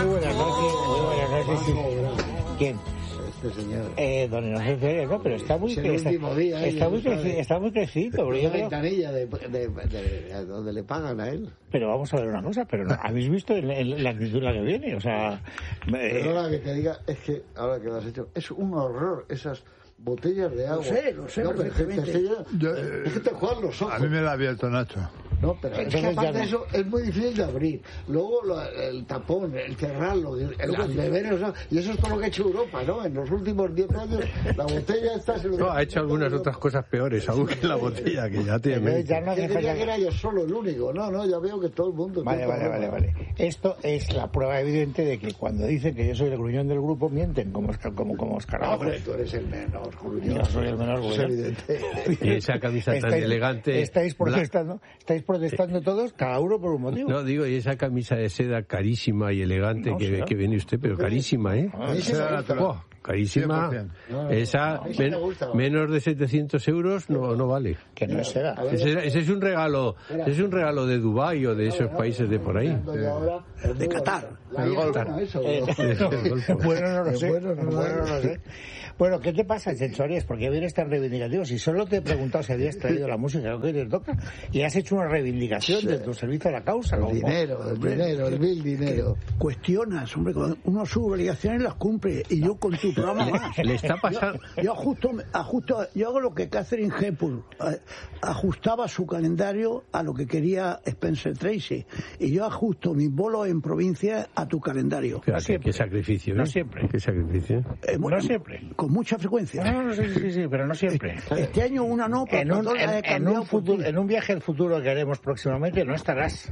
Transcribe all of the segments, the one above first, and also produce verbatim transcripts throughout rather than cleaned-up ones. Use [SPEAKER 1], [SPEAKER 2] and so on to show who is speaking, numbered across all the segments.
[SPEAKER 1] muy buenas noches. Muy buenas noches. Sí. ¿Quién?
[SPEAKER 2] Este señor.
[SPEAKER 1] Eh, don Inocencio, no, pero está muy
[SPEAKER 2] es el
[SPEAKER 1] está,
[SPEAKER 2] último día,
[SPEAKER 1] está,
[SPEAKER 2] ¿eh?
[SPEAKER 1] muy creci, está muy crecido.
[SPEAKER 2] Una
[SPEAKER 1] creo...
[SPEAKER 2] ventanilla de, de, de, de, de donde le pagan a él.
[SPEAKER 1] Pero vamos a ver una cosa, pero no, ¿habéis visto el, el, la actitud en la que viene? O sea...
[SPEAKER 2] Perdona que te diga, es que ahora que lo has hecho, es un horror esas botellas de agua.
[SPEAKER 3] Lo sé, lo sé
[SPEAKER 2] no, pero es que, es que ya,
[SPEAKER 4] Yo,
[SPEAKER 2] es que te juegan los ojos.
[SPEAKER 4] A mí me lo ha abierto Nacho.
[SPEAKER 2] No, pero es que
[SPEAKER 1] Entonces
[SPEAKER 2] aparte
[SPEAKER 1] ya no.
[SPEAKER 2] de eso es muy difícil de abrir. Luego lo, el tapón, el cerrarlo, el, el, el beber, o sea, y eso es todo lo que ha hecho Europa, ¿no? En los últimos diez años la botella está... Se lo
[SPEAKER 5] no, ha hecho algunas otras cosas peores aún que la botella, que ya tiene...
[SPEAKER 1] Ya no
[SPEAKER 2] yo
[SPEAKER 1] hace
[SPEAKER 2] creía
[SPEAKER 1] falta...
[SPEAKER 2] que era yo solo el único. No, no, ya veo que todo el mundo...
[SPEAKER 1] Vale, vale, vale, vale. Esto es la prueba evidente de que cuando dicen que yo soy el gruñón del grupo, mienten como, como, como escarabajos.
[SPEAKER 2] Hombre, tú eres el menor, gruñón.
[SPEAKER 1] Yo soy el menor
[SPEAKER 2] Es
[SPEAKER 1] gruñón.
[SPEAKER 2] evidente.
[SPEAKER 5] Y esa camisa tan
[SPEAKER 1] Estáis-
[SPEAKER 5] elegante...
[SPEAKER 1] Estáis protestando, estáis protestando todos, cada uno por un motivo.
[SPEAKER 5] No, digo, y esa camisa de seda carísima y elegante
[SPEAKER 1] No,
[SPEAKER 5] que,
[SPEAKER 1] será.
[SPEAKER 5] que viene usted, pero carísima, ¿eh?
[SPEAKER 2] A mí sí me gusta.
[SPEAKER 5] Oh, carísima.
[SPEAKER 4] cien por
[SPEAKER 2] ciento.
[SPEAKER 5] Esa,
[SPEAKER 2] A mí sí me
[SPEAKER 5] men-
[SPEAKER 2] gusta.
[SPEAKER 5] menos de setecientos euros no, no vale.
[SPEAKER 1] Que no es seda.
[SPEAKER 2] A ver,
[SPEAKER 5] Ese, ese es un regalo, ese es un regalo de Dubái o de esos países de por ahí.
[SPEAKER 2] de
[SPEAKER 3] Qatar.
[SPEAKER 2] La hija, bueno, eso.
[SPEAKER 1] Eh, bueno, no lo sé.
[SPEAKER 2] Bueno, no lo
[SPEAKER 1] Bueno, no lo sé. Bueno, ¿qué te pasa, Chencho Arias? ¿Por qué vienes tan reivindicativo? Si solo te he preguntado si habías traído la música que hoy te toca y has hecho una reivindicación de tu servicio a la causa.
[SPEAKER 2] El
[SPEAKER 1] como-
[SPEAKER 2] dinero, el dinero, el mil dinero.
[SPEAKER 3] Cuestionas, hombre, cuando uno sus obligaciones las cumple y yo con tu programa más.
[SPEAKER 5] Le está pasando...
[SPEAKER 3] Yo, yo ajusto, ajusto, yo hago lo que Catherine Hepburn eh, ajustaba su calendario a lo que quería Spencer Tracy y yo ajusto mis bolos en provincia a tu calendario.
[SPEAKER 5] Fíjate,
[SPEAKER 1] siempre.
[SPEAKER 5] qué sacrificio,
[SPEAKER 1] No
[SPEAKER 5] ¿eh?
[SPEAKER 1] siempre.
[SPEAKER 5] Qué sacrificio.
[SPEAKER 3] Eh,
[SPEAKER 1] No siempre.
[SPEAKER 3] Con mucha frecuencia.
[SPEAKER 1] No, no, no, sí, sí, sí, pero no siempre.
[SPEAKER 3] Este año una no, pero
[SPEAKER 1] En un,
[SPEAKER 3] todas las he
[SPEAKER 1] en, en
[SPEAKER 3] cambiado
[SPEAKER 1] un
[SPEAKER 3] por
[SPEAKER 1] futuro,
[SPEAKER 3] ti.
[SPEAKER 1] en un viaje al futuro que haremos próximamente no estarás.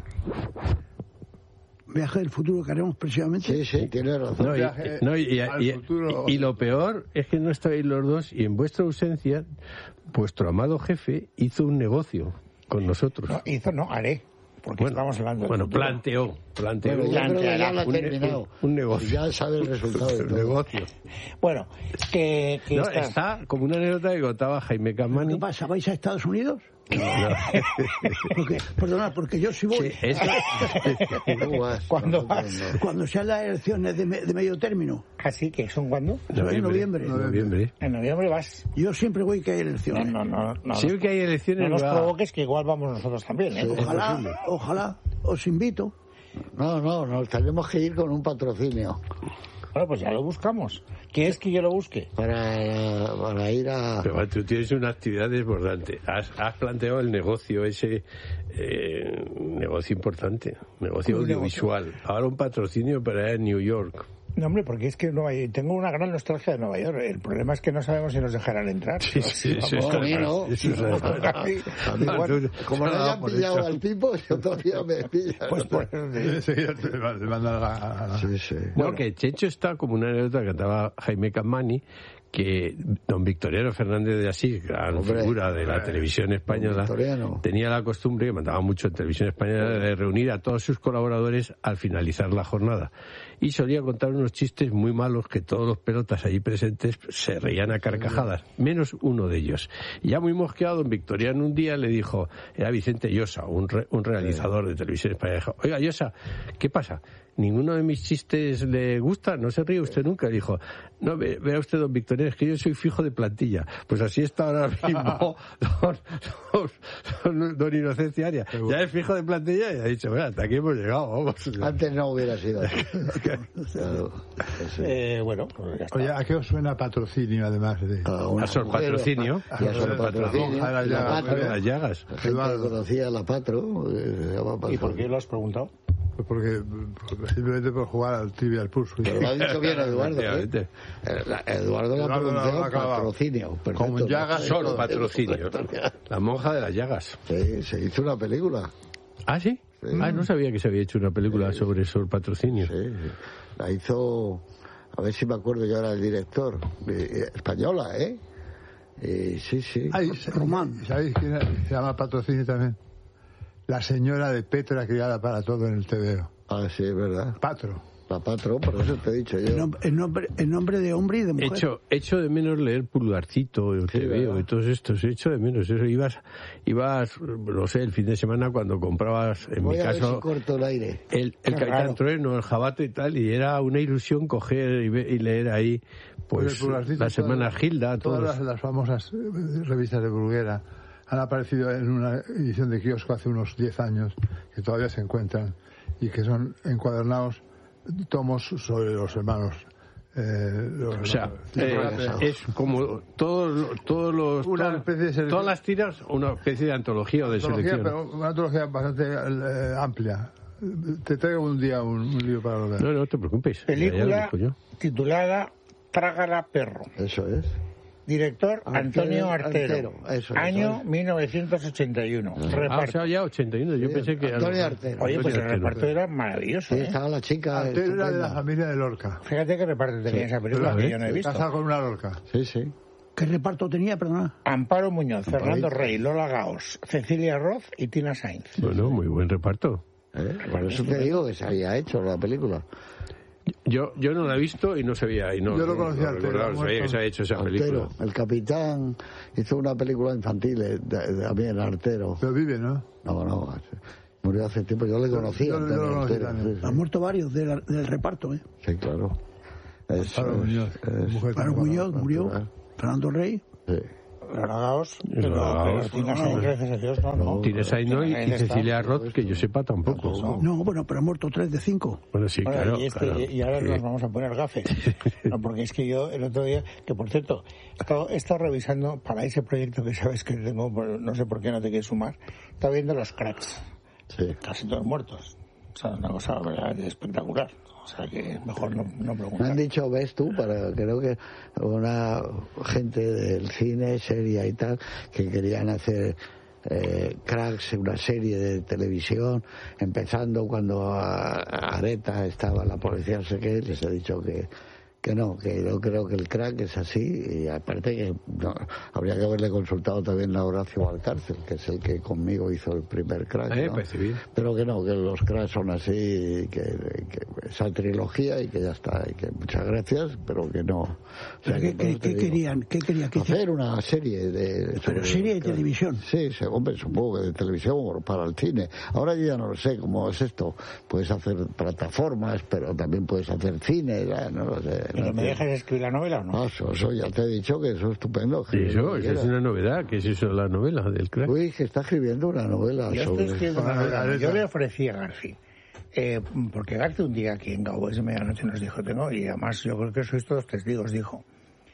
[SPEAKER 3] Viaje del futuro que haremos próximamente.
[SPEAKER 2] Sí, sí, tienes razón.
[SPEAKER 5] No, y,
[SPEAKER 4] viaje
[SPEAKER 5] no, y- y-
[SPEAKER 4] al
[SPEAKER 5] y-
[SPEAKER 4] futuro.
[SPEAKER 5] y lo peor es que no estabais los dos y en vuestra ausencia vuestro amado jefe hizo un negocio con nosotros.
[SPEAKER 1] No, hizo, no, haré. Porque
[SPEAKER 5] Bueno,
[SPEAKER 1] estamos hablando del
[SPEAKER 5] bueno,
[SPEAKER 1] futuro.
[SPEAKER 5] planteó, planteó
[SPEAKER 2] Bueno, yo creo que ya lo ha
[SPEAKER 5] un,
[SPEAKER 2] terminado.
[SPEAKER 5] un- un negocio.
[SPEAKER 2] Ya sabe el resultado de
[SPEAKER 5] Un
[SPEAKER 2] todo.
[SPEAKER 5] negocio.
[SPEAKER 1] Bueno, que, que
[SPEAKER 5] No,
[SPEAKER 1] está-
[SPEAKER 5] está como una anécdota que contaba Jaime
[SPEAKER 3] ¿Qué
[SPEAKER 5] Camani.
[SPEAKER 3] pasa? ¿Vais a Estados Unidos?
[SPEAKER 5] No.
[SPEAKER 3] Porque, perdona, porque yo sí voy.
[SPEAKER 5] Sí, es-
[SPEAKER 2] Tú vas,
[SPEAKER 1] ¿Cuándo
[SPEAKER 2] nosotros
[SPEAKER 1] vas?
[SPEAKER 2] no.
[SPEAKER 3] Cuando sean las elecciones de, me- de medio término,
[SPEAKER 1] Así que son cuando
[SPEAKER 3] en noviembre.
[SPEAKER 5] Noviembre.
[SPEAKER 1] en noviembre vas.
[SPEAKER 3] Yo siempre voy que hay
[SPEAKER 1] No,
[SPEAKER 3] elecciones.
[SPEAKER 1] no, no, no,
[SPEAKER 5] Siempre que hay elecciones
[SPEAKER 1] no nos
[SPEAKER 5] va-
[SPEAKER 1] provoques que igual vamos nosotros también, ¿eh?
[SPEAKER 3] Ojalá, ojalá, os invito.
[SPEAKER 2] No, no, nos tenemos que ir con un patrocinio
[SPEAKER 1] Bueno, pues ya lo buscamos. ¿Qué es que yo lo busque?
[SPEAKER 2] para, para ir a...
[SPEAKER 5] Pero tú tienes una actividad desbordante. Has, has planteado el negocio, ese eh, negocio importante, negocio
[SPEAKER 3] Un
[SPEAKER 5] audiovisual. Ahora un patrocinio para ir a New York.
[SPEAKER 1] No, hombre, porque es que Nueva York- tengo una gran nostalgia de Nueva York. El problema es que no sabemos si nos dejarán entrar.
[SPEAKER 5] Sí, sí,
[SPEAKER 1] Vamos,
[SPEAKER 5] sí,
[SPEAKER 2] No, a mí no.
[SPEAKER 5] Eso es
[SPEAKER 1] a
[SPEAKER 5] verdad.
[SPEAKER 1] mí- a mí, bueno,
[SPEAKER 2] Como no hayan
[SPEAKER 5] por
[SPEAKER 2] pillado
[SPEAKER 5] eso.
[SPEAKER 2] al tipo, yo todavía me pillan.
[SPEAKER 1] pues por eso te-
[SPEAKER 4] Enseguida te va- te manda la- a la-
[SPEAKER 2] Sí, sí.
[SPEAKER 5] Bueno, que Checho está como una anécdota que cantaba Jaime Camani, que don Victoriano Fernández de Asís, gran
[SPEAKER 2] Hombre,
[SPEAKER 5] figura de la
[SPEAKER 4] hombre,
[SPEAKER 5] televisión española,
[SPEAKER 2] Victoriano.
[SPEAKER 5] tenía la costumbre, que mandaba mucho en televisión española, de reunir a todos sus colaboradores al finalizar la jornada. Y solía contar unos chistes muy malos que todos los pelotas allí presentes se reían a carcajadas, menos uno de ellos. Y ya muy mosqueado, don Victoriano un día le dijo, era Vicente Llosa, un, re- un realizador de televisión española, dijo, oiga Llosa, ¿qué pasa? ¿Ninguno de mis chistes le gusta? ¿No se ríe usted nunca? Le dijo, no, ve- vea usted, don Victoriano, es que yo soy fijo de plantilla. Pues así está ahora mismo don, don, don, don Inocencio Arias. Ya es fijo de plantilla y ha dicho, mira, hasta aquí hemos llegado, vamos.
[SPEAKER 2] Antes no hubiera sido así. Claro, sí.
[SPEAKER 1] Eh, bueno, pues ya está.
[SPEAKER 4] Oye, ¿a qué os suena patrocinio además de...?
[SPEAKER 2] A una
[SPEAKER 5] A Sor
[SPEAKER 2] mujer,
[SPEAKER 5] Patrocinio.
[SPEAKER 2] Y a Sor Patrocinio.
[SPEAKER 4] A la
[SPEAKER 2] La
[SPEAKER 4] llaga,
[SPEAKER 2] Patro.
[SPEAKER 5] De las llagas.
[SPEAKER 2] La gente
[SPEAKER 4] Eduardo.
[SPEAKER 2] que conocía a la Patro. eh, se llama Patro.
[SPEAKER 1] ¿Y por qué lo has preguntado?
[SPEAKER 4] Pues porque, porque simplemente por jugar al Trivial Pursuit.
[SPEAKER 2] Pero lo ha dicho bien Eduardo. ¿eh?
[SPEAKER 5] Efectivamente.
[SPEAKER 2] Eh, la- Eduardo lo ha
[SPEAKER 4] Eduardo lo ha
[SPEAKER 2] pronunciado
[SPEAKER 4] acabado.
[SPEAKER 2] patrocinio. Perfecto.
[SPEAKER 4] Como llagas,
[SPEAKER 5] Sor Patrocinio. La monja de las llagas.
[SPEAKER 2] Sí, se hizo una película.
[SPEAKER 5] ¿Ah, sí?
[SPEAKER 2] Sí.
[SPEAKER 5] Ah, no sabía que se había hecho una película sobre Sor Patrocinio.
[SPEAKER 2] Sí, la hizo, a ver si me acuerdo yo ahora el director, eh, española, ¿eh? Eh, sí, sí.
[SPEAKER 4] Ay,
[SPEAKER 3] Román.
[SPEAKER 4] ¿Sabéis quién es? Se llama patrocinio también? La señora de Petra criada para todo en el T V O.
[SPEAKER 2] Ah, sí, es verdad.
[SPEAKER 4] Patro.
[SPEAKER 2] La patrón, por eso te he dicho yo.
[SPEAKER 3] En, nom- en nombre, en nombre de hombre y de mujer.
[SPEAKER 5] Echo, echo de menos leer Pulgarcito, el
[SPEAKER 2] Sí,
[SPEAKER 5] T V
[SPEAKER 2] ¿verdad?
[SPEAKER 5] y todos estos. Echo de menos eso. Ibas, ibas, no sé, el fin de semana cuando comprabas, en
[SPEAKER 2] Voy
[SPEAKER 5] mi
[SPEAKER 2] a ver
[SPEAKER 5] caso,
[SPEAKER 2] si corto el aire.
[SPEAKER 5] el, el
[SPEAKER 1] Qué
[SPEAKER 5] Capitán
[SPEAKER 1] raro.
[SPEAKER 5] Trueno, el Jabato y tal, y era una ilusión coger y, ve- y leer ahí, pues,
[SPEAKER 4] Pero el Pulgarcito,
[SPEAKER 5] la semana
[SPEAKER 4] todas-
[SPEAKER 5] Gilda,
[SPEAKER 4] Todas
[SPEAKER 5] todos.
[SPEAKER 4] las, las famosas eh, revistas de Bruguera han aparecido en una edición de kiosco hace unos diez años, que todavía se encuentran, y que son encuadernados tomos sobre los hermanos. Eh, los-
[SPEAKER 5] O sea,
[SPEAKER 4] los-
[SPEAKER 5] eh,
[SPEAKER 4] los-
[SPEAKER 5] es como todos, todos los,
[SPEAKER 4] Una
[SPEAKER 5] todas-
[SPEAKER 4] especie de selección.
[SPEAKER 5] todas las tiras, una especie de antología o de
[SPEAKER 4] antología,
[SPEAKER 5] selección.
[SPEAKER 4] pero una antología bastante eh, amplia. Te traigo un día un, un libro para leer.
[SPEAKER 5] No, no te preocupes. ya- ya lo
[SPEAKER 1] Película
[SPEAKER 5] busco yo.
[SPEAKER 1] titulada Trágala perro.
[SPEAKER 2] Eso es.
[SPEAKER 1] Director Antonio Artero.
[SPEAKER 2] Artero, eso,
[SPEAKER 1] Año
[SPEAKER 2] eso es.
[SPEAKER 1] mil novecientos ochenta y uno.
[SPEAKER 5] Ah, o
[SPEAKER 1] Reparto.
[SPEAKER 5] sea, ya ochenta y uno. Yo
[SPEAKER 2] Sí,
[SPEAKER 5] pensé que...
[SPEAKER 2] Antonio Artero.
[SPEAKER 1] Oye, pues el
[SPEAKER 5] Antonio
[SPEAKER 1] reparto
[SPEAKER 5] Artero.
[SPEAKER 1] era maravilloso.
[SPEAKER 2] Sí,
[SPEAKER 1] ¿eh?
[SPEAKER 2] estaba la chica.
[SPEAKER 4] Artero era de la
[SPEAKER 2] estupenda.
[SPEAKER 4] familia de Lorca.
[SPEAKER 1] Fíjate qué reparto tenía esa película
[SPEAKER 5] pero,
[SPEAKER 1] que
[SPEAKER 5] ¿eh?
[SPEAKER 1] yo no he visto.
[SPEAKER 4] Casado con una Lorca.
[SPEAKER 2] Sí, sí.
[SPEAKER 3] ¿Qué reparto tenía, perdona?
[SPEAKER 1] Amparo Muñoz, Fernando
[SPEAKER 2] Amparito.
[SPEAKER 1] Rey, Lola Gaos, Cecilia Roth y Tina Sainz.
[SPEAKER 5] Bueno, muy buen reparto.
[SPEAKER 2] ¿Eh? Por eso te digo que se había hecho la película.
[SPEAKER 5] Yo yo no la he visto y no sabía. Y no,
[SPEAKER 4] Yo lo
[SPEAKER 5] no-
[SPEAKER 4] conocía
[SPEAKER 5] no
[SPEAKER 4] al
[SPEAKER 5] recordaba,
[SPEAKER 4] Artero,
[SPEAKER 5] sabía que
[SPEAKER 4] muerto.
[SPEAKER 5] se había hecho esa película.
[SPEAKER 2] Artero, el capitán, hizo una película infantil eh, de- de- también, Artero.
[SPEAKER 4] Pero vive, ¿no?
[SPEAKER 2] No, no, murió hace tiempo, yo le conocí.
[SPEAKER 4] Yo- yo
[SPEAKER 2] Antonio
[SPEAKER 4] lo conocí
[SPEAKER 2] Artero,
[SPEAKER 4] también.
[SPEAKER 2] sí, sí.
[SPEAKER 3] Han muerto varios del, del reparto, ¿eh?
[SPEAKER 2] Sí, claro. Eso
[SPEAKER 4] Pablo
[SPEAKER 2] es,
[SPEAKER 4] Muñoz,
[SPEAKER 2] es-
[SPEAKER 4] mujer
[SPEAKER 3] Pablo
[SPEAKER 4] tan guapa.
[SPEAKER 3] Muñoz murió,
[SPEAKER 2] natural.
[SPEAKER 3] Fernando Rey.
[SPEAKER 2] Sí.
[SPEAKER 1] Lola Gaos,
[SPEAKER 5] Lola
[SPEAKER 1] pero,
[SPEAKER 5] Gaos,
[SPEAKER 1] pero Tina
[SPEAKER 3] no,
[SPEAKER 1] Sainz,
[SPEAKER 3] no.
[SPEAKER 1] gracias a Dios, no. no.
[SPEAKER 5] Tina Sainz no, y,
[SPEAKER 1] Tina
[SPEAKER 5] y
[SPEAKER 1] Sainz está.
[SPEAKER 5] Cecilia Roth, que yo sepa tampoco.
[SPEAKER 3] No, bueno, pero han muerto tres de cinco.
[SPEAKER 5] Bueno, sí,
[SPEAKER 1] Bueno,
[SPEAKER 5] claro.
[SPEAKER 1] y, este-
[SPEAKER 5] claro.
[SPEAKER 1] y ahora
[SPEAKER 5] Sí.
[SPEAKER 1] nos vamos a poner gafes. No, porque es que yo el otro día, que por cierto, he estado, he estado revisando para ese proyecto que sabes que tengo, pero no sé por qué no te quieres sumar, estaba viendo los cracks,
[SPEAKER 2] Sí.
[SPEAKER 1] casi todos muertos. O sea, una cosa verdaderamente espectacular. O sea, que mejor no, no
[SPEAKER 2] Me han
[SPEAKER 1] preguntar.
[SPEAKER 2] dicho, ves tú, para creo que una gente del cine, seria y tal, que querían hacer eh, Cracks, una serie de televisión, empezando cuando a- a Areta estaba en la policía, no sé qué, les he dicho que que no, que yo creo que el Crack es así, y aparte que no, habría que haberle consultado también a Horacio Valcárcel, que es el que conmigo hizo el primer Crack,
[SPEAKER 5] Eh,
[SPEAKER 2] ¿no?
[SPEAKER 5] parece bien.
[SPEAKER 2] Pero que no, que los Cracks son así, que, que esa trilogía y que ya está, y que muchas gracias, pero que no. O sea,
[SPEAKER 3] ¿Pero
[SPEAKER 2] que
[SPEAKER 3] ¿Qué,
[SPEAKER 2] por
[SPEAKER 3] qué-
[SPEAKER 2] eso te
[SPEAKER 3] qué
[SPEAKER 2] digo,
[SPEAKER 3] querían? ¿Qué querían que hiciera?
[SPEAKER 2] hacer una serie de...
[SPEAKER 3] Pero
[SPEAKER 2] sobre-
[SPEAKER 3] serie de televisión.
[SPEAKER 2] Sí, sí, hombre, supongo que de televisión o para el cine. Ahora yo ya no lo sé cómo es esto. Puedes hacer plataformas, pero también puedes hacer cine, ya, no lo sé.
[SPEAKER 1] ¿Pero
[SPEAKER 2] no
[SPEAKER 1] me
[SPEAKER 2] sé.
[SPEAKER 1] dejas escribir la novela o no?
[SPEAKER 2] Ah, eso, eso ya te he dicho que eso es estupendo.
[SPEAKER 5] Y eso,
[SPEAKER 2] escribir lo
[SPEAKER 5] esa es
[SPEAKER 2] que
[SPEAKER 5] una novedad. ¿Qué es eso de la novela del crack?
[SPEAKER 2] quieras. Uy, que está escribiendo una novela
[SPEAKER 1] Yo
[SPEAKER 2] sobre...
[SPEAKER 1] estoy escribiendo una
[SPEAKER 4] Sobre-
[SPEAKER 1] novela. Yo le ofrecí a García. Eh, porque García un día aquí en Cowboys de Medianoche nos dijo, tengo, y además yo creo que sois todos testigos, dijo,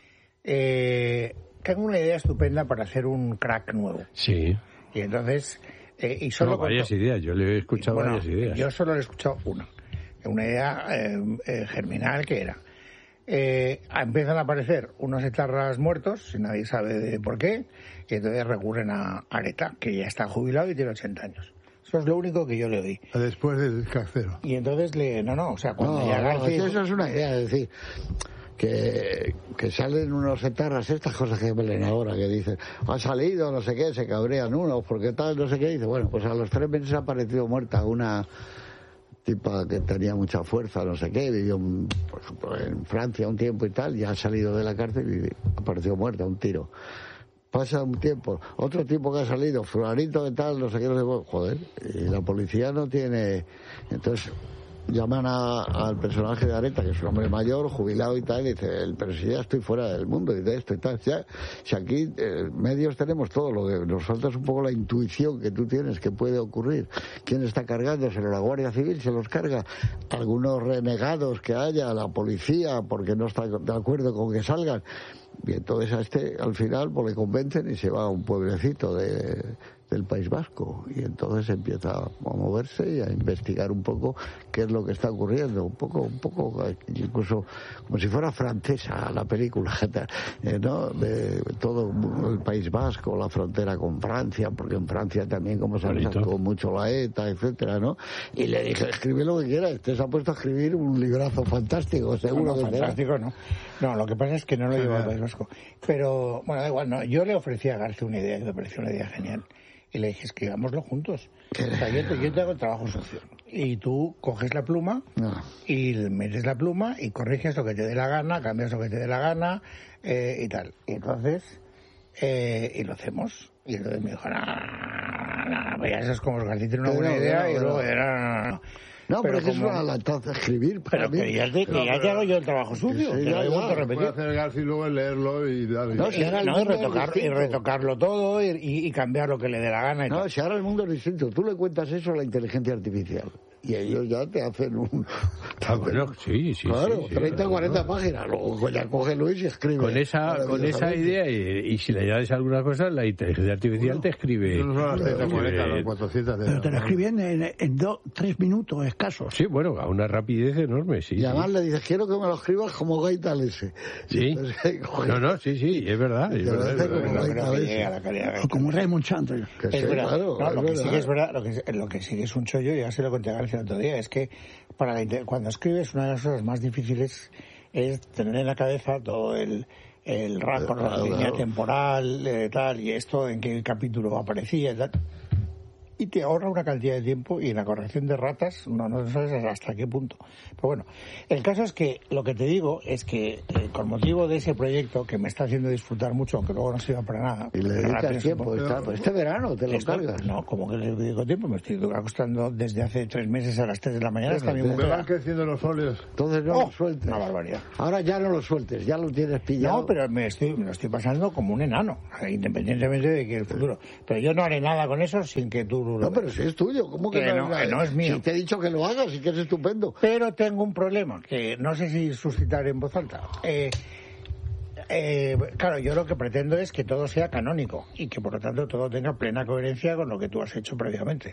[SPEAKER 1] eh, tengo una idea estupenda para hacer un crack nuevo.
[SPEAKER 5] Sí.
[SPEAKER 1] Y entonces, eh, y solo
[SPEAKER 5] No, varias
[SPEAKER 1] contó-
[SPEAKER 5] ideas. Yo le he escuchado
[SPEAKER 1] Bueno,
[SPEAKER 5] varias ideas.
[SPEAKER 1] yo solo le he escuchado una. Una idea eh, eh, germinal que era. Eh, empiezan a aparecer unos etarras muertos, y nadie sabe de por qué, y entonces recurren a Areta, que ya está jubilado y tiene ochenta años. Eso es lo único que yo le oí.
[SPEAKER 4] Después del Crackcero.
[SPEAKER 1] Y entonces le... No, no, o sea, cuando
[SPEAKER 2] No,
[SPEAKER 1] ya
[SPEAKER 2] no,
[SPEAKER 1] García...
[SPEAKER 2] es que eso es una idea, es decir, que, que salen unos etarras, estas cosas que ven ahora, que dicen, ha salido, no sé qué, se cabrean unos, porque tal, no sé qué, dice, bueno, pues a los tres meses ha aparecido muerta una tipa que tenía mucha fuerza, no sé qué, vivió, en, por ejemplo, en Francia un tiempo y tal, ya ha salido de la cárcel y apareció muerta, un tiro. Pasa un tiempo, otro tipo que ha salido, fulanito de tal, no sé qué, no sé qué, joder, y la policía no tiene... Entonces llaman a- al personaje de Areta, que es un hombre mayor, jubilado y tal, y dice, "El- pero si ya estoy fuera del mundo y de esto y tal, ya, si aquí eh, medios tenemos todo, lo que nos falta es un poco la intuición que tú tienes, que puede ocurrir. ¿Quién está cargándoselo? La Guardia Civil se los carga, algunos renegados que haya, la policía, porque no está de acuerdo con que salgan. Y entonces a este, al final, pues le convencen y se va a un pueblecito de, del País Vasco. Y entonces empieza a moverse y a investigar un poco qué es lo que está ocurriendo. Un poco, un poco, incluso como si fuera francesa la película, eh, ¿no? De todo el País Vasco, la frontera con Francia, porque en Francia también, como sabes,
[SPEAKER 5] Bonito.
[SPEAKER 2] actuó mucho la ETA, etcétera, ¿no? Y le dije, escribe lo que quieras. Este se ha puesto a escribir un librazo fantástico, seguro
[SPEAKER 1] No,
[SPEAKER 2] que será.
[SPEAKER 1] fantástico, ¿no? No, lo que pasa es que no lo llevo al País Vasco. Pero, bueno, da igual, no. Yo le ofrecí a García una idea que me pareció una idea genial. Y le dije, escribámoslo juntos. O sea, yo te, yo te hago el trabajo sucio. y tú coges la pluma
[SPEAKER 2] No.
[SPEAKER 1] y metes la pluma y corriges lo que te dé la gana, cambias lo que te dé la gana eh, y tal. Y entonces, eh, y lo hacemos. Y entonces me dijo, no, no, no, ya eso es como García tiene una
[SPEAKER 2] Pero
[SPEAKER 1] buena
[SPEAKER 2] no,
[SPEAKER 1] idea
[SPEAKER 2] no,
[SPEAKER 1] y
[SPEAKER 2] no.
[SPEAKER 1] luego era... No, no, no.
[SPEAKER 2] No, pero,
[SPEAKER 1] Pero
[SPEAKER 2] es que es
[SPEAKER 1] como-
[SPEAKER 2] una lactancia escribir para
[SPEAKER 1] Pero
[SPEAKER 2] mí.
[SPEAKER 1] que ya te, que
[SPEAKER 4] No,
[SPEAKER 1] ya te
[SPEAKER 4] pero-
[SPEAKER 1] hago yo el trabajo sucio,
[SPEAKER 2] sí,
[SPEAKER 1] te
[SPEAKER 2] ya,
[SPEAKER 1] lo he
[SPEAKER 2] ya,
[SPEAKER 1] vuelto a
[SPEAKER 4] Puede
[SPEAKER 1] repetir.
[SPEAKER 4] hacer García y luego leerlo y darle.
[SPEAKER 2] No, si ahora el
[SPEAKER 1] No, y,
[SPEAKER 2] mundo es
[SPEAKER 1] retocar, y
[SPEAKER 2] distinto.
[SPEAKER 1] retocarlo todo y, y- y cambiar lo que le dé la gana y
[SPEAKER 2] No,
[SPEAKER 1] tal.
[SPEAKER 2] si ahora el mundo es distinto. Tú le cuentas eso a la inteligencia artificial y ellos ya te hacen un...
[SPEAKER 5] Ah, bueno, sí, sí.
[SPEAKER 2] claro,
[SPEAKER 5] sí, sí,
[SPEAKER 2] treinta,
[SPEAKER 5] claro.
[SPEAKER 2] cuarenta páginas. Luego ya coge Luis y escribe.
[SPEAKER 5] Con esa, con esa idea y, y si le añades alguna cosa, la inteligencia artificial te escribe.
[SPEAKER 4] No son las treinta, cuarenta,
[SPEAKER 5] escribe-
[SPEAKER 4] las cuatrocientos.
[SPEAKER 3] Pero te lo escriben en, en dos, tres minutos escasos.
[SPEAKER 5] Sí, bueno, a una rapidez enorme, sí.
[SPEAKER 2] Y además
[SPEAKER 5] sí.
[SPEAKER 2] le dices, quiero que me lo escribas como Gaita ese.
[SPEAKER 5] Sí. No, no, sí, sí, es verdad. Es
[SPEAKER 2] Te lo
[SPEAKER 5] verdad, es
[SPEAKER 2] hace
[SPEAKER 5] verdad.
[SPEAKER 2] como
[SPEAKER 1] No
[SPEAKER 2] Ahí
[SPEAKER 1] creo
[SPEAKER 2] está,
[SPEAKER 1] que
[SPEAKER 2] ¿ves?
[SPEAKER 1] llegue a la calidad
[SPEAKER 3] O como Raymond Chandler.
[SPEAKER 2] Que
[SPEAKER 1] Es
[SPEAKER 2] sí,
[SPEAKER 1] verdad.
[SPEAKER 2] claro,
[SPEAKER 1] No,
[SPEAKER 2] es
[SPEAKER 1] lo que sí
[SPEAKER 2] verdad.
[SPEAKER 1] que es verdad, lo que, lo que sí que es un chollo, ya se lo conté a García el otro día, es que para la inte- cuando escribes una de las cosas más difíciles es tener en la cabeza todo el, el rapport, la
[SPEAKER 2] Claro,
[SPEAKER 1] línea
[SPEAKER 2] claro.
[SPEAKER 1] temporal, eh, tal, y esto, en qué capítulo aparecía y tal. Y te ahorra una cantidad de tiempo y en la corrección de ratas no, no sabes hasta qué punto. Pero bueno, el caso es que lo que te digo es que eh, con motivo de ese proyecto que me está haciendo disfrutar mucho, aunque luego no sirva para nada.
[SPEAKER 2] Y le
[SPEAKER 1] porque
[SPEAKER 2] dedicas
[SPEAKER 1] rápido
[SPEAKER 2] tiempo.
[SPEAKER 1] supongo-
[SPEAKER 2] Está, pues este verano te lo
[SPEAKER 1] Estoy-
[SPEAKER 2] cargas.
[SPEAKER 1] No, como que le dedico tiempo, me estoy acostando desde hace tres meses a las tres de la mañana hasta mi
[SPEAKER 2] Bueno,
[SPEAKER 4] Me van
[SPEAKER 1] mujer.
[SPEAKER 4] creciendo los folios.
[SPEAKER 2] Entonces no
[SPEAKER 1] Oh,
[SPEAKER 2] lo sueltes.
[SPEAKER 1] una barbaridad.
[SPEAKER 2] Ahora ya no lo sueltes, ya lo tienes pillado.
[SPEAKER 1] No, pero me, estoy, me lo estoy pasando como un enano, o sea, independientemente de que el futuro. Pero yo no haré nada con eso sin que tú lo
[SPEAKER 2] No, pero
[SPEAKER 1] veas.
[SPEAKER 2] si es tuyo, ¿cómo que,
[SPEAKER 1] Que no,
[SPEAKER 2] es,
[SPEAKER 1] que no es mío.
[SPEAKER 2] Si te he dicho que lo hagas y que es estupendo.
[SPEAKER 1] Pero tengo un problema que no sé si suscitar en voz alta. Eh, eh, claro, yo lo que pretendo es que todo sea canónico y que por lo tanto todo tenga plena coherencia con lo que tú has hecho previamente.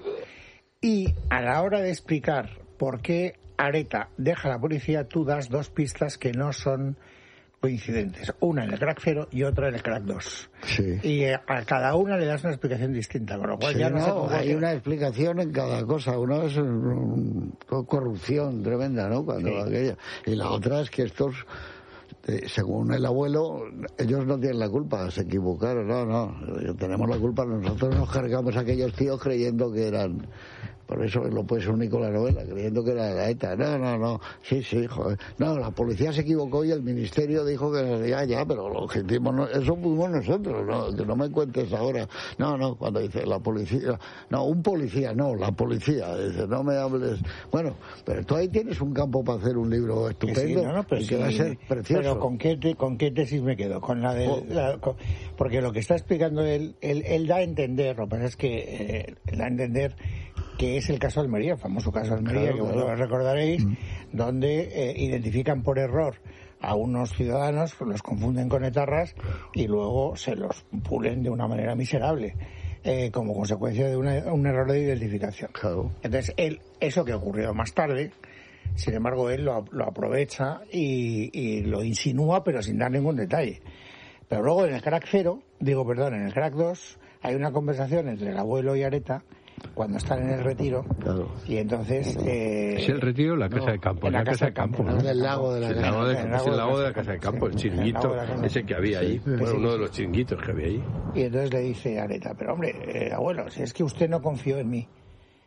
[SPEAKER 1] Y a la hora de explicar por qué Areta deja a la policía, tú das dos pistas que no son coincidentes. Una en el crack cero y otra en el crack dos.
[SPEAKER 2] Sí.
[SPEAKER 1] Y eh, a cada una le das una explicación distinta, con lo cual
[SPEAKER 2] Sí,
[SPEAKER 1] ya no, sé
[SPEAKER 2] no,
[SPEAKER 1] cómo
[SPEAKER 2] hay
[SPEAKER 1] hacer.
[SPEAKER 2] una explicación en cada cosa. Una es mm, corrupción tremenda, ¿no? Cuando
[SPEAKER 1] Sí.
[SPEAKER 2] aquella. Y la otra es que estos, eh, según el abuelo, ellos no tienen la culpa, se equivocaron. No, no, tenemos la culpa. Nosotros nos cargamos a aquellos tíos creyendo que eran... Por eso lo puede único la novela, creyendo que era la ETA. No, no, no. Sí, sí, joder. No, la policía se equivocó y el ministerio dijo que ya, ya, pero lo que hicimos, no, eso fuimos nosotros, no, que no me cuentes ahora. No, no, cuando dice la policía, no, un policía, no, la policía. Dice, no me hables. Bueno, pero tú ahí tienes un campo para hacer un libro
[SPEAKER 1] Que
[SPEAKER 2] estupendo
[SPEAKER 1] sí, no, no, pero
[SPEAKER 2] y que
[SPEAKER 1] sí,
[SPEAKER 2] va a ser precioso.
[SPEAKER 1] Pero ¿con qué, te- ¿con qué tesis me quedo? Con la de...
[SPEAKER 2] Oh.
[SPEAKER 1] la- con- porque lo que está explicando él, él, él da a entender, lo que pasa es que eh, él da a entender que es el caso de Almería, el famoso caso de Almería,
[SPEAKER 2] Claro,
[SPEAKER 1] que
[SPEAKER 2] claro.
[SPEAKER 1] vosotros recordaréis, donde eh, identifican por error a unos ciudadanos, los confunden con etarras y luego se los pulen de una manera miserable, eh, como consecuencia de una- un error de identificación.
[SPEAKER 2] Claro.
[SPEAKER 1] Entonces, él, eso que ocurrió más tarde, sin embargo, él lo, lo aprovecha y, y lo insinúa, pero sin dar ningún detalle. Pero luego en el crack cero, digo, perdón, en el crack dos, hay una conversación entre el abuelo y Areta cuando están en el retiro.
[SPEAKER 2] Claro.
[SPEAKER 1] Y entonces... Eh,
[SPEAKER 5] ¿Es el retiro o la casa de campo?
[SPEAKER 1] en la
[SPEAKER 5] La casa de campo,
[SPEAKER 1] en
[SPEAKER 5] ¿no?
[SPEAKER 1] la casa
[SPEAKER 2] El
[SPEAKER 1] de
[SPEAKER 2] lago de la
[SPEAKER 5] Es el
[SPEAKER 2] casa.
[SPEAKER 5] lago de,
[SPEAKER 1] En el
[SPEAKER 5] es el lago de la casa de campo, el
[SPEAKER 1] sí, el
[SPEAKER 5] chiringuito,
[SPEAKER 1] lago de la casa.
[SPEAKER 5] ese que había ahí. Bueno, uno de los chiringuitos que había ahí.
[SPEAKER 1] Y entonces le dice a Areta, pero hombre, eh, abuelo, si es que usted no confió en mí.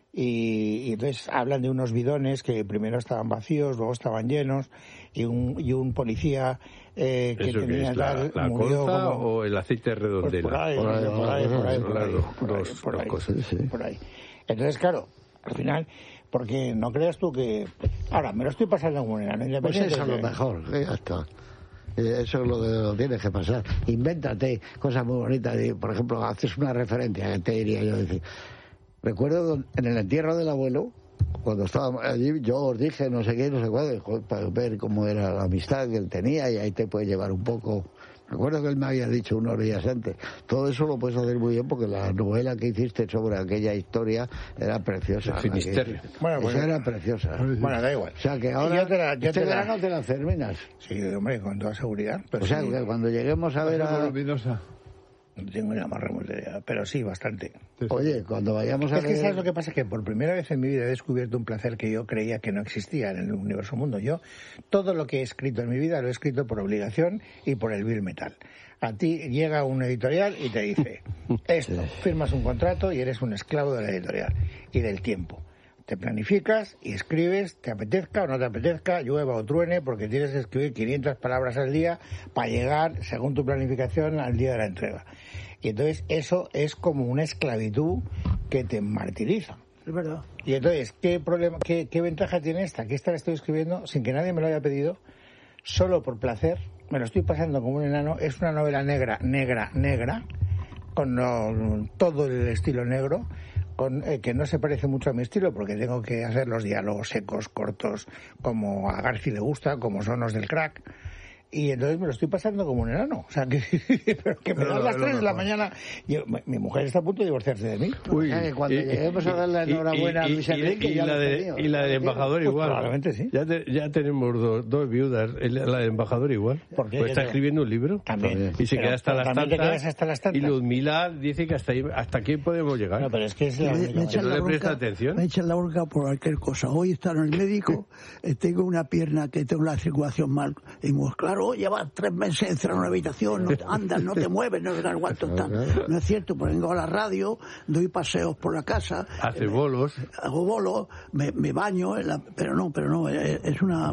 [SPEAKER 1] Y, y entonces hablan de unos bidones que primero estaban vacíos, luego estaban llenos, y un, y un policía eh, que
[SPEAKER 5] ¿Eso que
[SPEAKER 1] tenía
[SPEAKER 5] es? ¿La,
[SPEAKER 1] tal
[SPEAKER 5] la
[SPEAKER 1] murió
[SPEAKER 5] colza
[SPEAKER 1] como...
[SPEAKER 5] o el aceite
[SPEAKER 1] Pues
[SPEAKER 5] redondela?
[SPEAKER 1] por ahí,
[SPEAKER 2] Por
[SPEAKER 1] por
[SPEAKER 2] ahí,
[SPEAKER 1] ahí, por ahí, por ahí,
[SPEAKER 5] por
[SPEAKER 1] por
[SPEAKER 5] ahí,
[SPEAKER 1] ahí,
[SPEAKER 5] dos-
[SPEAKER 1] por ahí,
[SPEAKER 5] dos-
[SPEAKER 1] por
[SPEAKER 5] dos
[SPEAKER 1] ahí,
[SPEAKER 5] cosas,
[SPEAKER 2] sí.
[SPEAKER 1] por ahí. Entonces, claro, al final, porque no creas tú que... Ahora, me lo estoy pasando como un enano
[SPEAKER 2] Pues
[SPEAKER 1] independiente.
[SPEAKER 2] eso es lo
[SPEAKER 1] de-
[SPEAKER 2] mejor, eh, ya está. Eh, Eso es lo que lo tienes que pasar. Invéntate cosas muy bonitas. Y, por ejemplo, haces una referencia, que te diría yo decir. Recuerdo en el entierro del abuelo, cuando estábamos allí, yo os dije no sé qué, no sé cuál, para ver cómo era la amistad que él tenía y ahí te puede llevar un poco. Recuerdo que él me había dicho unos días antes. Todo eso lo puedes hacer muy bien porque la novela que hiciste sobre aquella historia era preciosa.
[SPEAKER 5] El Finisterre.
[SPEAKER 1] Bueno, pues-
[SPEAKER 2] Esa era preciosa.
[SPEAKER 1] Bueno, da igual.
[SPEAKER 2] O sea que
[SPEAKER 1] Y
[SPEAKER 2] ahora,
[SPEAKER 1] yo te la- yo
[SPEAKER 2] este
[SPEAKER 1] te la-
[SPEAKER 2] verano te la terminas.
[SPEAKER 1] Sí, hombre, con toda seguridad. Pero
[SPEAKER 2] O sea
[SPEAKER 1] sí,
[SPEAKER 2] que cuando lleguemos a ver a...
[SPEAKER 4] Luminosa.
[SPEAKER 1] no tengo ni la más remota idea, pero sí, bastante.
[SPEAKER 2] Oye, cuando vayamos a
[SPEAKER 1] Es que
[SPEAKER 2] ver...
[SPEAKER 1] sabes lo que pasa, que por primera vez en mi vida he descubierto un placer que yo creía que no existía en el universo mundo. Yo, todo lo que he escrito en mi vida lo he escrito por obligación y por el vil metal. A ti llega un editorial y te dice, esto, firmas un contrato y eres un esclavo de la editorial y del tiempo. te planificas y escribes, te apetezca o no te apetezca, llueva o truene, porque tienes que escribir quinientas palabras al día para llegar, según tu planificación, al día de la entrega. Y entonces eso es como una esclavitud que te martiriza.
[SPEAKER 3] Es verdad.
[SPEAKER 1] Y entonces, ¿qué problema, qué, qué ventaja tiene esta? Que esta la estoy escribiendo sin que nadie me lo haya pedido, solo por placer, me lo estoy pasando como un enano. Es una novela negra, negra, negra, con no, todo el estilo negro, con, eh, que no se parece mucho a mi estilo, porque tengo que hacer los diálogos secos, cortos, como a Garci le gusta, como son los del crack. Y entonces me lo estoy pasando como un enano. O sea, que, pero que me dan las tres de la mañana. Yo, mi mujer está a punto de divorciarse de mí.
[SPEAKER 2] Uy, o sea, que cuando y, lleguemos a dar la enhorabuena a Luis Enrique,
[SPEAKER 5] y,
[SPEAKER 2] ya
[SPEAKER 5] la
[SPEAKER 2] lo
[SPEAKER 5] de,
[SPEAKER 2] tenido,
[SPEAKER 5] y la del embajador
[SPEAKER 1] pues
[SPEAKER 5] igual.
[SPEAKER 1] Probablemente sí.
[SPEAKER 5] Ya, te, ya tenemos dos, dos viudas. La del embajador igual.
[SPEAKER 1] ¿Por qué?
[SPEAKER 5] Pues está escribiendo un libro.
[SPEAKER 1] También.
[SPEAKER 5] Y se
[SPEAKER 1] pero,
[SPEAKER 5] queda hasta las, tantas,
[SPEAKER 1] hasta las tantas.
[SPEAKER 5] Y Ludmila dice que hasta ahí, hasta aquí podemos llegar.
[SPEAKER 1] No, pero es que es la
[SPEAKER 3] me, me echan
[SPEAKER 5] no
[SPEAKER 3] la
[SPEAKER 5] le
[SPEAKER 3] bronca,
[SPEAKER 5] presta atención.
[SPEAKER 3] Me echan la bronca por cualquier cosa. Hoy está en el médico, tengo una pierna que tengo la circulación mal. Y pues, claro, lleva tres meses encerrado en una habitación, no andas, no te mueves, no sabes cuánto estás. No es cierto, pues vengo a la radio, doy paseos por la casa.
[SPEAKER 5] Hace
[SPEAKER 3] eh,
[SPEAKER 5] bolos.
[SPEAKER 3] Hago bolos, me, me baño, la, pero no, pero no, es, es una...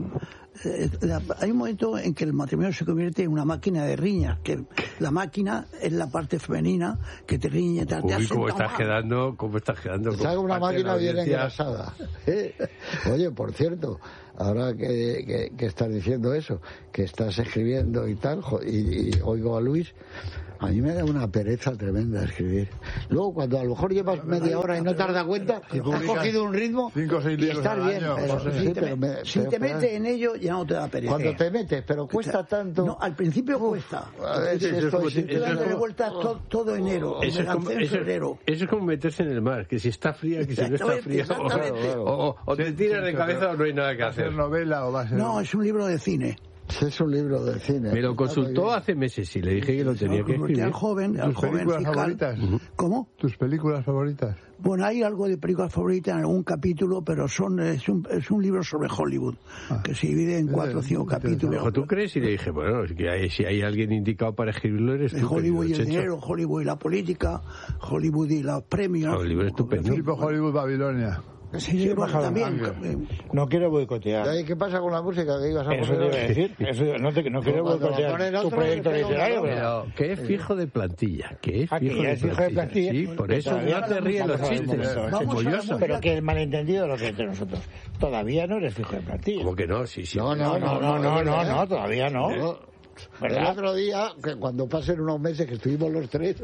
[SPEAKER 3] Hay un momento en que el matrimonio se convierte en una máquina de riñas, que la máquina es la parte femenina que te riñe, te, te
[SPEAKER 5] Uy, cómo estás
[SPEAKER 3] mal.
[SPEAKER 5] quedando, cómo estás quedando.
[SPEAKER 2] Te hago una máquina bien engrasada. ¿Eh? Oye, por cierto, ahora que, que, que estás diciendo eso, que estás escribiendo y tal, y, y oigo a Luis, a mí me da una pereza tremenda escribir. Luego, cuando a lo mejor llevas media hora y no te has dado cuenta, has cogido un ritmo
[SPEAKER 4] cinco o seis
[SPEAKER 2] y estás bien.
[SPEAKER 4] año,
[SPEAKER 2] Pero,
[SPEAKER 4] José.
[SPEAKER 2] sí,
[SPEAKER 3] Si te,
[SPEAKER 2] pero me,
[SPEAKER 3] si
[SPEAKER 2] pero,
[SPEAKER 3] te
[SPEAKER 2] pero,
[SPEAKER 3] metes en ello, ya no te da pereza.
[SPEAKER 2] cuando te metes, pero cuesta tanto.
[SPEAKER 3] No, al principio cuesta.
[SPEAKER 2] A ver si
[SPEAKER 5] Eso es
[SPEAKER 2] estoy
[SPEAKER 5] como-
[SPEAKER 2] sin-
[SPEAKER 5] eso es
[SPEAKER 3] dándole
[SPEAKER 5] como-
[SPEAKER 3] vueltas to- todo enero.
[SPEAKER 5] Eso
[SPEAKER 3] me
[SPEAKER 5] es, como,
[SPEAKER 3] lancé en
[SPEAKER 5] eso,
[SPEAKER 3] febrero.
[SPEAKER 5] eso es como meterse en el mar, que si está fría, que si no está
[SPEAKER 3] Exactamente,
[SPEAKER 5] fría.
[SPEAKER 3] exactamente.
[SPEAKER 5] O, o- o te tiras de cabeza o no hay nada que
[SPEAKER 4] ¿Va a ser
[SPEAKER 5] hacer.
[SPEAKER 4] novela o va a ser...?
[SPEAKER 3] No, es un libro de cine.
[SPEAKER 2] Es un libro de cine.
[SPEAKER 5] Me lo
[SPEAKER 2] Está
[SPEAKER 5] consultó
[SPEAKER 2] muy bien.
[SPEAKER 5] hace meses y le dije que lo tenía
[SPEAKER 3] Lo
[SPEAKER 5] que
[SPEAKER 3] convertí
[SPEAKER 5] escribir.
[SPEAKER 3] al joven, al
[SPEAKER 4] ¿Tus
[SPEAKER 3] joven
[SPEAKER 4] películas
[SPEAKER 3] fiscal.
[SPEAKER 4] favoritas?
[SPEAKER 3] ¿Cómo?
[SPEAKER 4] ¿Tus películas favoritas?
[SPEAKER 3] Bueno, hay algo de películas favoritas en algún capítulo, pero son es un, es un libro sobre Hollywood,
[SPEAKER 4] Ah.
[SPEAKER 3] que se divide en cuatro o cinco
[SPEAKER 4] Interesante.
[SPEAKER 3] capítulos.
[SPEAKER 5] Me dijo, ¿tú crees? Y le dije, bueno, es que hay- si hay alguien indicado para escribirlo eres
[SPEAKER 3] De
[SPEAKER 5] tú.
[SPEAKER 3] Hollywood y
[SPEAKER 5] querido
[SPEAKER 3] el
[SPEAKER 5] Checho.
[SPEAKER 3] dinero, Hollywood y la política, Hollywood y los premios.
[SPEAKER 5] Ah, el libro estupendo.
[SPEAKER 3] En fin,
[SPEAKER 4] Tipo Hollywood Babilonia.
[SPEAKER 3] Sí, sí, bueno, también.
[SPEAKER 1] No quiero
[SPEAKER 2] ¿Y
[SPEAKER 1] boicotear.
[SPEAKER 2] ahí qué pasa con la música que ibas a
[SPEAKER 1] Eso te
[SPEAKER 2] poner?
[SPEAKER 1] iba a decir. Eso, no, te, no quiero
[SPEAKER 2] Cuando
[SPEAKER 1] boicotear
[SPEAKER 2] ponen
[SPEAKER 1] tu
[SPEAKER 2] otro,
[SPEAKER 1] proyecto
[SPEAKER 2] le pega una
[SPEAKER 1] literario,
[SPEAKER 2] broma.
[SPEAKER 1] pero...
[SPEAKER 5] Pero que es fijo de plantilla, que es
[SPEAKER 1] Ah, que
[SPEAKER 5] fijo,
[SPEAKER 1] ya
[SPEAKER 5] de
[SPEAKER 1] es fijo de plantilla.
[SPEAKER 5] Sí, por
[SPEAKER 1] Que
[SPEAKER 5] eso
[SPEAKER 1] todavía
[SPEAKER 5] no te ríes
[SPEAKER 1] vamos
[SPEAKER 5] los
[SPEAKER 1] a ver un
[SPEAKER 5] chistes,
[SPEAKER 1] momento.
[SPEAKER 3] Vamos a la
[SPEAKER 5] cebollosas.
[SPEAKER 1] Pero que el malentendido lo que entre nosotros. Todavía no eres fijo de plantilla.
[SPEAKER 5] Como que no, sí, sí.
[SPEAKER 2] No,
[SPEAKER 1] No, no, no, no, no, no, todavía no.
[SPEAKER 2] No. El
[SPEAKER 1] ¿Verdad?
[SPEAKER 2] otro día, que cuando pasen unos meses que estuvimos los tres,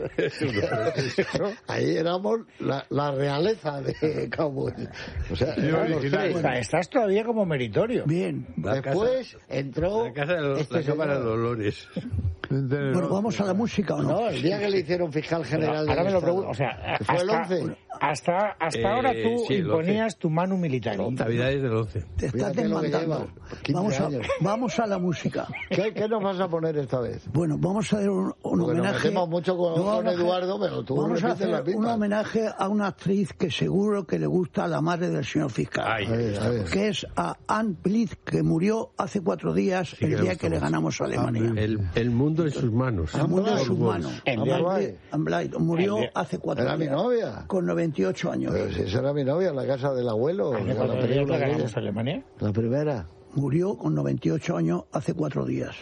[SPEAKER 2] ahí éramos la, la realeza de Cowboys. O sea,
[SPEAKER 4] Sí,
[SPEAKER 2] éramos los
[SPEAKER 4] original.
[SPEAKER 2] tres.
[SPEAKER 1] Está- Estás todavía como meritorio.
[SPEAKER 3] Bien.
[SPEAKER 5] La
[SPEAKER 2] Después entró
[SPEAKER 5] La casa de los,
[SPEAKER 2] este
[SPEAKER 5] la Cámara de
[SPEAKER 2] señor.
[SPEAKER 5] Dolores.
[SPEAKER 3] Bueno, ¿vamos a la música o no?
[SPEAKER 2] No, el día que le hicieron fiscal general
[SPEAKER 1] Ahora
[SPEAKER 2] del
[SPEAKER 1] me lo
[SPEAKER 2] Estado.
[SPEAKER 1] pregunto, o sea,
[SPEAKER 2] Que fue el
[SPEAKER 1] hasta,
[SPEAKER 2] once.
[SPEAKER 1] hasta, hasta
[SPEAKER 5] Eh,
[SPEAKER 1] ahora tú
[SPEAKER 5] sí, el
[SPEAKER 1] imponías tu mano militar.
[SPEAKER 5] Navidades del once.
[SPEAKER 3] Te estás
[SPEAKER 2] Fíjate lo que
[SPEAKER 3] desmandando.
[SPEAKER 2] lleva, quince
[SPEAKER 3] Vamos a,
[SPEAKER 2] años.
[SPEAKER 3] vamos a la música.
[SPEAKER 2] ¿Qué, ¿Qué nos vas a poner esta vez?
[SPEAKER 3] Bueno, vamos a hacer un, un
[SPEAKER 2] Porque nos
[SPEAKER 3] homenaje.
[SPEAKER 2] metemos mucho con-
[SPEAKER 3] No,
[SPEAKER 2] con
[SPEAKER 3] vamos a-
[SPEAKER 2] Eduardo, pero tú
[SPEAKER 3] Vamos a
[SPEAKER 2] repites la
[SPEAKER 3] hacer
[SPEAKER 2] pipa.
[SPEAKER 3] un homenaje a una actriz que seguro que le gusta a la madre del señor fiscal.
[SPEAKER 5] Ay,
[SPEAKER 2] A ver, a ver.
[SPEAKER 3] Que es a Anne Blitz, que murió hace cuatro días,
[SPEAKER 5] Sí,
[SPEAKER 3] el
[SPEAKER 5] que
[SPEAKER 3] día
[SPEAKER 5] le
[SPEAKER 3] que le
[SPEAKER 5] gusta
[SPEAKER 3] ganamos a Alemania.
[SPEAKER 5] El, el mundo en sus manos.
[SPEAKER 3] El mundo en
[SPEAKER 2] Anne
[SPEAKER 3] sus
[SPEAKER 2] Blitz.
[SPEAKER 3] manos.
[SPEAKER 1] El
[SPEAKER 3] Anne
[SPEAKER 1] día-
[SPEAKER 3] Blitz- Anne Blitz murió
[SPEAKER 1] El día-
[SPEAKER 3] hace cuatro
[SPEAKER 2] Era mi
[SPEAKER 3] días.
[SPEAKER 2] novia.
[SPEAKER 3] Con noventa y ocho años.
[SPEAKER 2] Pero si esa era mi novia, en la casa del abuelo.
[SPEAKER 1] ¿Hace
[SPEAKER 2] la,
[SPEAKER 1] cuántos días
[SPEAKER 2] película
[SPEAKER 1] que
[SPEAKER 2] aquella.
[SPEAKER 1] ganamos a Alemania?
[SPEAKER 2] La primera.
[SPEAKER 3] Murió con noventa y ocho años hace cuatro días.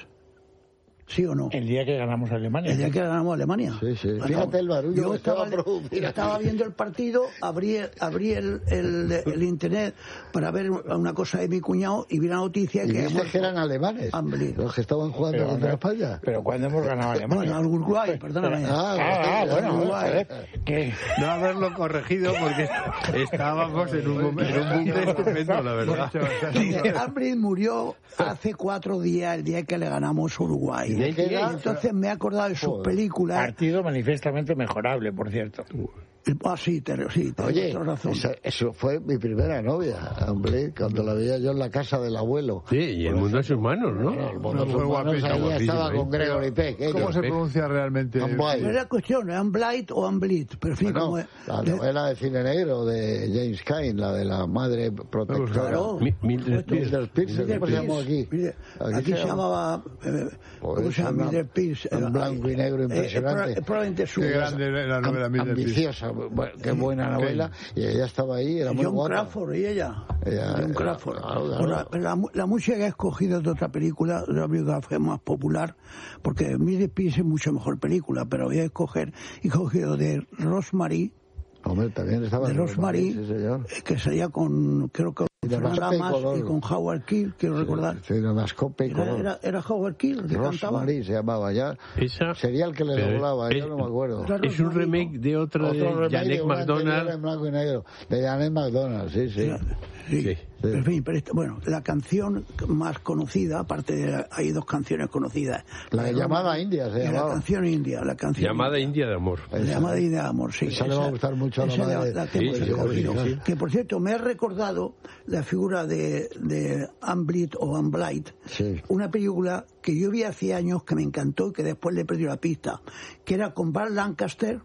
[SPEAKER 3] ¿Sí o no?
[SPEAKER 1] El día que ganamos a Alemania.
[SPEAKER 3] El día que ganamos a Alemania.
[SPEAKER 2] Sí, sí.
[SPEAKER 3] Bueno,
[SPEAKER 2] Fíjate el barullo
[SPEAKER 3] yo
[SPEAKER 2] que
[SPEAKER 3] estaba,
[SPEAKER 2] estaba produciendo.
[SPEAKER 3] estaba viendo el partido, abrí, abrí el, el, el internet para ver una cosa de mi cuñado y vi la noticia
[SPEAKER 2] Y
[SPEAKER 3] que...
[SPEAKER 2] viste que eran alemanes.
[SPEAKER 3] Hambre.
[SPEAKER 2] Los que estaban jugando
[SPEAKER 1] Pero,
[SPEAKER 2] contra
[SPEAKER 1] pero,
[SPEAKER 2] España.
[SPEAKER 1] pero ¿cuándo hemos ganado a
[SPEAKER 3] Bueno,
[SPEAKER 1] Alemania?
[SPEAKER 3] al Uruguay, perdóname.
[SPEAKER 2] Ah,
[SPEAKER 1] Ah, ah, bueno,
[SPEAKER 3] Uruguay.
[SPEAKER 1] joder, que...
[SPEAKER 5] No haberlo corregido porque estábamos en un, mom- en un bucle estupendo, la verdad.
[SPEAKER 3] Dice, Ambridge murió hace cuatro días, el día que le ganamos a Uruguay.
[SPEAKER 2] ¿De qué
[SPEAKER 3] Y
[SPEAKER 2] edad?
[SPEAKER 3] entonces me he acordado de sus
[SPEAKER 2] Joder.
[SPEAKER 3] películas.
[SPEAKER 1] Partido manifiestamente mejorable, por cierto.
[SPEAKER 3] Ah, sí, te, sí, tienes
[SPEAKER 2] Oye,
[SPEAKER 3] toda razón.
[SPEAKER 2] esa- eso fue mi primera novia, hombre, cuando la veía yo en la casa del abuelo.
[SPEAKER 5] Sí, y el mundo en sus manos, ¿no?
[SPEAKER 2] El mundo
[SPEAKER 4] No,
[SPEAKER 2] de
[SPEAKER 4] fue
[SPEAKER 2] sus manos,
[SPEAKER 4] guapísima,
[SPEAKER 2] ahí
[SPEAKER 5] guapísima,
[SPEAKER 2] estaba
[SPEAKER 5] ¿eh?
[SPEAKER 2] con Gregory Peck. ¿eh?
[SPEAKER 4] ¿Cómo se
[SPEAKER 5] Peck.
[SPEAKER 4] pronuncia realmente?
[SPEAKER 2] Amboy.
[SPEAKER 3] No era cuestión, ¿es Blight o Amblit? Pero en fin,
[SPEAKER 2] Bueno,
[SPEAKER 3] como es-
[SPEAKER 2] la
[SPEAKER 3] de-
[SPEAKER 2] novela de cine negro de James Cain, la de la madre protectora.
[SPEAKER 3] Claro.
[SPEAKER 5] Mi- Mildred Pierce.
[SPEAKER 2] Mildred Pierce,
[SPEAKER 3] Mildred
[SPEAKER 2] ¿cómo se llamó
[SPEAKER 3] Pierce.
[SPEAKER 2] aquí?
[SPEAKER 3] Mire,
[SPEAKER 2] Aquí
[SPEAKER 3] Aquí
[SPEAKER 2] se
[SPEAKER 3] se llamaba... eh, ¿Cómo
[SPEAKER 2] Pues
[SPEAKER 3] se llama?
[SPEAKER 2] una-
[SPEAKER 3] Mildred Pierce.
[SPEAKER 2] un
[SPEAKER 3] Eh,
[SPEAKER 2] blanco y negro
[SPEAKER 3] eh,
[SPEAKER 2] impresionante.
[SPEAKER 3] eh, Probablemente su...
[SPEAKER 4] Qué grande la novela
[SPEAKER 2] Am-
[SPEAKER 4] Mildred Pierce.
[SPEAKER 2] ambiciosa, bueno, qué buena novela, y ella estaba ahí, era muy
[SPEAKER 3] John
[SPEAKER 2] guapa.
[SPEAKER 3] Crawford y ella,
[SPEAKER 2] ella
[SPEAKER 3] John
[SPEAKER 2] era,
[SPEAKER 3] Crawford.
[SPEAKER 2] claro, claro.
[SPEAKER 3] Bueno, la, la música que he escogido de otra película, de la biografía más popular, porque Miss Peace es mucho mejor película, pero voy a escoger, he escogido de Rosemary,
[SPEAKER 2] Hombre, también estaba
[SPEAKER 3] de
[SPEAKER 2] en
[SPEAKER 3] Rosemary,
[SPEAKER 2] sí, señor.
[SPEAKER 3] que sería con, creo que
[SPEAKER 2] Y de
[SPEAKER 3] con
[SPEAKER 2] Mascope y
[SPEAKER 3] Lamas
[SPEAKER 2] Color.
[SPEAKER 3] y con Howard Keel, quiero
[SPEAKER 2] Sí,
[SPEAKER 3] recordar.
[SPEAKER 2] sí, de Mascope y
[SPEAKER 3] Era,
[SPEAKER 2] Color.
[SPEAKER 3] era, era Howard Keel el que cantaba.
[SPEAKER 2] Rosemary se llamaba ya.
[SPEAKER 5] Esa,
[SPEAKER 2] Sería el que le
[SPEAKER 5] pero
[SPEAKER 2] doblaba,
[SPEAKER 5] es-
[SPEAKER 2] yo no me acuerdo.
[SPEAKER 3] Era
[SPEAKER 5] es un
[SPEAKER 3] Rosemary,
[SPEAKER 5] remake de otra
[SPEAKER 2] Otro
[SPEAKER 5] de
[SPEAKER 2] remake
[SPEAKER 5] Janet
[SPEAKER 2] de una anterior
[SPEAKER 5] McDonald.
[SPEAKER 2] en blanco y negro, de Janet McDonald, sí, sí.
[SPEAKER 3] Sí.
[SPEAKER 5] Sí.
[SPEAKER 3] Pero, en fin, pero esta- bueno, la canción más conocida, aparte de hay dos canciones conocidas.
[SPEAKER 2] La
[SPEAKER 3] de
[SPEAKER 2] llamada
[SPEAKER 3] Rosemary
[SPEAKER 2] India se
[SPEAKER 3] y La
[SPEAKER 2] llamaba.
[SPEAKER 3] canción india, la canción
[SPEAKER 5] Llamada India de Amor.
[SPEAKER 3] La llamada India de Amor, sí.
[SPEAKER 2] Esa le va a gustar mucho a la
[SPEAKER 3] esa es
[SPEAKER 2] madre.
[SPEAKER 3] la que
[SPEAKER 5] Sí,
[SPEAKER 3] hemos
[SPEAKER 5] sí,
[SPEAKER 3] escogido.
[SPEAKER 2] sí, sí.
[SPEAKER 3] Que por cierto, me ha recordado la figura de, de Anne Blyth o Anne Blyth,
[SPEAKER 2] Sí.
[SPEAKER 3] una película que yo vi hace años que me encantó y que después le perdí la pista, que era con Burt Lancaster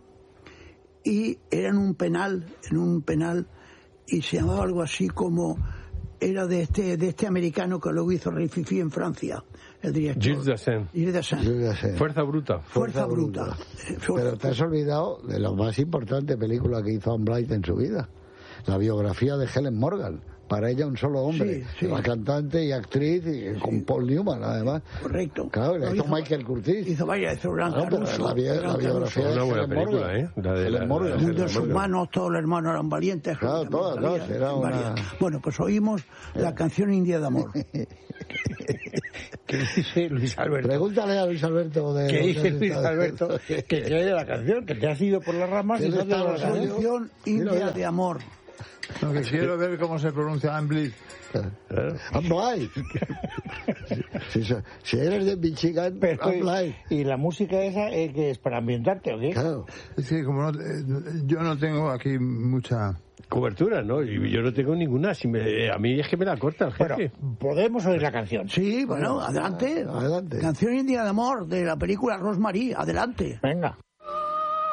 [SPEAKER 3] y era en un penal, en un penal, y se llamaba algo así como, era de este de este americano que luego hizo Rey Fifi en Francia, el director.
[SPEAKER 5] Gilles Dassin.
[SPEAKER 3] Gilles Dassin.
[SPEAKER 2] Yo ya sé.
[SPEAKER 5] Fuerza bruta.
[SPEAKER 3] Fuerza bruta. Eh, fuerza-
[SPEAKER 2] Pero te has olvidado de la más importante película que hizo Anne Blyth en su vida, la biografía de Helen Morgan. Para ella un solo hombre,
[SPEAKER 3] Sí, sí.
[SPEAKER 2] la cantante y actriz, y con Paul Newman además.
[SPEAKER 3] Correcto.
[SPEAKER 2] Claro, la
[SPEAKER 3] No,
[SPEAKER 2] hizo Michael Curtis.
[SPEAKER 3] Hizo varias, hizo Blanca
[SPEAKER 2] Claro, pero
[SPEAKER 3] Russo,
[SPEAKER 2] la, bi- la
[SPEAKER 3] Blanca
[SPEAKER 2] biografía
[SPEAKER 3] Russo.
[SPEAKER 2] de
[SPEAKER 5] Una buena
[SPEAKER 2] Helen
[SPEAKER 5] película,
[SPEAKER 2] Morgan.
[SPEAKER 5] ¿eh? La de
[SPEAKER 2] Helen
[SPEAKER 5] la-
[SPEAKER 2] Morgan.
[SPEAKER 5] la-
[SPEAKER 3] Mundos
[SPEAKER 5] Helen Morgan.
[SPEAKER 3] humanos, todos los hermanos eran valientes.
[SPEAKER 2] Claro,
[SPEAKER 3] creo que
[SPEAKER 2] todas,
[SPEAKER 3] también
[SPEAKER 2] todas,
[SPEAKER 3] salía,
[SPEAKER 2] era una-
[SPEAKER 3] varias. Bueno, pues oímos la canción India de Amor.
[SPEAKER 1] ¿Qué dice Luis Alberto?
[SPEAKER 2] Pregúntale a Luis Alberto de
[SPEAKER 1] ¿Qué
[SPEAKER 2] dónde
[SPEAKER 1] dice
[SPEAKER 2] has
[SPEAKER 1] Luis
[SPEAKER 2] estado.
[SPEAKER 1] Alberto? Que quiere la canción, que te has ido por las ramas y
[SPEAKER 2] ¿Qué
[SPEAKER 1] no
[SPEAKER 2] le
[SPEAKER 1] te
[SPEAKER 2] está
[SPEAKER 1] lo
[SPEAKER 3] La
[SPEAKER 1] sabes.
[SPEAKER 2] pasando?
[SPEAKER 3] canción India
[SPEAKER 2] mira.
[SPEAKER 3] de Amor.
[SPEAKER 4] Lo que quiero ver cómo se pronuncia Anne Blyth.
[SPEAKER 2] Anne Blyth. si, si- si eres de Michigan,
[SPEAKER 1] Pero,
[SPEAKER 2] Anne Blyth.
[SPEAKER 1] y, y la música esa, eh, que es para ambientarte, ¿o qué?
[SPEAKER 2] Claro.
[SPEAKER 4] Es que como no, eh, yo no tengo aquí mucha...
[SPEAKER 5] Cobertura, ¿no? Y yo no tengo ninguna. Si me- a mí es que me la corta el
[SPEAKER 1] Bueno,
[SPEAKER 5] jefe.
[SPEAKER 1] podemos oír la canción.
[SPEAKER 3] Sí, bueno, adelante.
[SPEAKER 2] adelante.
[SPEAKER 3] Canción India de Amor de la película Rosemary, adelante.
[SPEAKER 1] Venga.